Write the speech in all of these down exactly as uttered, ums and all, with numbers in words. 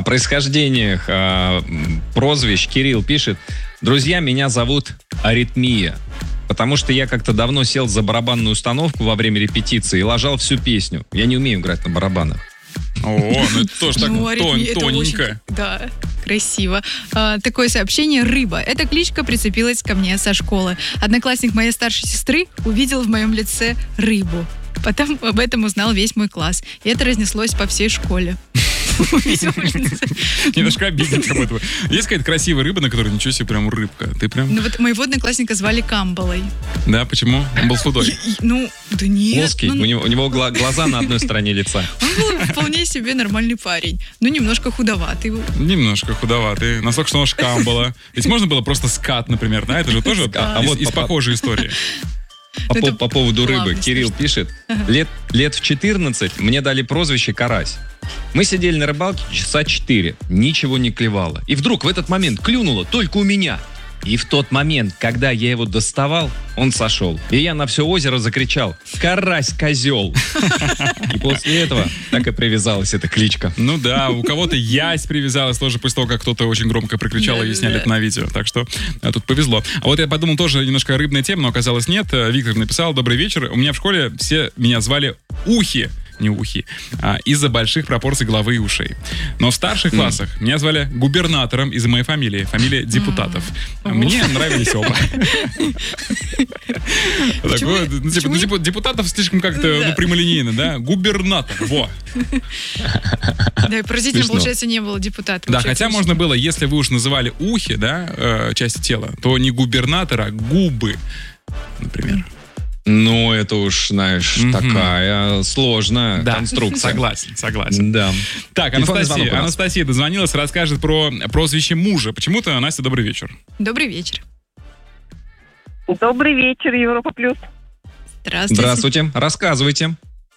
О происхождениях э, прозвищ Кирилл пишет: друзья, меня зовут Аритмия, потому что я как-то давно сел за барабанную установку во время репетиции и лажал всю песню. Я не умею играть на барабанах. О, ну это тоже так тоненько. Да, красиво. А, такое сообщение: рыба. Эта кличка прицепилась ко мне со школы. Одноклассник моей старшей сестры увидел в моем лице рыбу. Потом об этом узнал весь мой класс. И это разнеслось по всей школе. Немножко обидно, как будто бы. Есть какая-то красивая рыба, на которой ничего себе, прям рыбка. Ты прям... Ну вот моего одноклассника звали Камбалой. Да, почему? Он был худой. Ну, да нет. Плоский, у него, у него гла- глаза на одной стороне лица. Он был вполне себе нормальный парень. Ну, немножко худоватый. Немножко худоватый. Настолько, что он аж Камбала. Ведь можно было просто скат, например, да? Это же тоже А из, вот из по- похожей истории. По, по- по поводу рыбы. плавно, Кирилл смешно. пишет: лет, лет в четырнадцать мне дали прозвище Карась. Мы сидели на рыбалке часа четыре, ничего не клевало. И вдруг в этот момент клюнуло только у меня. И в тот момент, когда я его доставал, он сошел. И я на все озеро закричал: «Карась, козел!» И после этого так и привязалась эта кличка. Ну да, у кого-то ясь привязалась тоже после того, как кто-то очень громко прокричал, и сняли это на видео. Так что а, тут повезло. А вот я подумал, тоже немножко рыбная тема, но оказалось нет. Виктор написал: добрый вечер. У меня в школе все меня звали Ухи. Не ухи, а из-за больших пропорций головы и ушей. Но в старших классах меня звали губернатором из-за моей фамилии, фамилия депутатов. Мне нравились оба. Такое, ну, типа, ну, типа, депутатов слишком как-то ну, прямолинейно, да? Губернатор, во. Да, и поразительно, получается, не было депутата. Да, хотя можно было, если вы уж называли ухи, да, части тела, то не губернатора, а губы, например. Ну, это уж, знаешь, Мгм. такая сложная Да, конструкция. согласен, согласен. Да. Так, Телефонный звонок у Анастасия, нас. Анастасия дозвонилась, расскажет про прозвище мужа. Почему-то, Настя, добрый вечер. Добрый вечер. Добрый вечер, Европа Плюс. Здравствуйте. Здравствуйте, рассказывайте.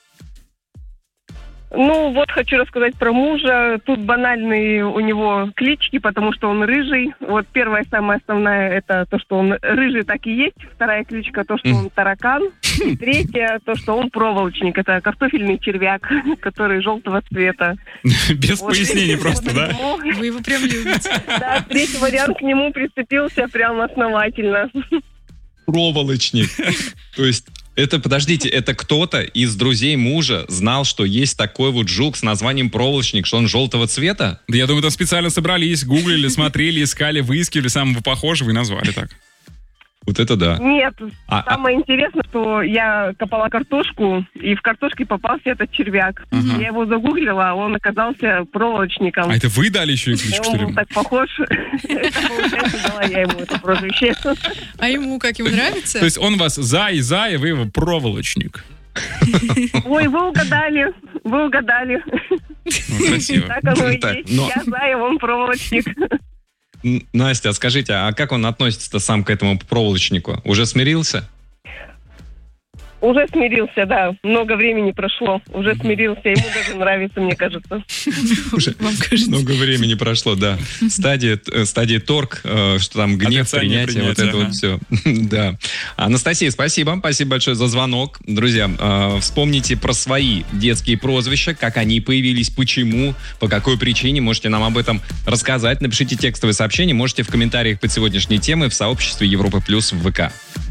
Ну, вот хочу рассказать про мужа. Тут банальные у него клички, потому что он рыжий. Вот первая, самая основная, это то, что он рыжий, так и есть. Вторая кличка, то, что он таракан. И третья, то, что он проволочник. Это картофельный червяк, который желтого цвета. Без Вот пояснений третий просто, вариант да? к нему- Вы его прям любите. Да, третий вариант к нему прицепился прям основательно. Проволочник. То есть, это, подождите, это кто-то из друзей мужа знал, что есть такой вот жук с названием проволочник, что он желтого цвета? Да я думаю, там специально собрались, гуглили, смотрели, искали, выискивали самого похожего и назвали так. Вот это да. Нет, А- самое интересное, что я копала картошку, и в картошке попался этот червяк. Ага. Я его загуглила, а он оказался проволочником. А это вы дали еще и кличку, И что он был ли? так похож. Это, получается, дала я ему это прозвище. А ему как, ему нравится? То есть он вас за и за, и вы его проволочник. Ой, вы угадали, вы угадали. Ну, красиво. Так оно и Так, есть. но- Я за, и он проволочник. Н- Настя, а скажите, а как он относится сам к этому проволочнику? Уже смирился? Уже смирился, да. Много времени прошло. Уже смирился. Ему даже нравится, мне кажется. Уже Вам кажется? много времени прошло, да. Стадия, э, стадия торг, э, что там гнев, Отрицание, принятие, вот принятие, это ага. вот все. Да. Анастасия, спасибо. Спасибо большое за звонок. Друзья, э, вспомните про свои детские прозвища, как они появились, почему, по какой причине. Можете нам об этом рассказать. Напишите текстовое сообщение. Можете в комментариях под сегодняшней темой в сообществе Европа Плюс в ВК.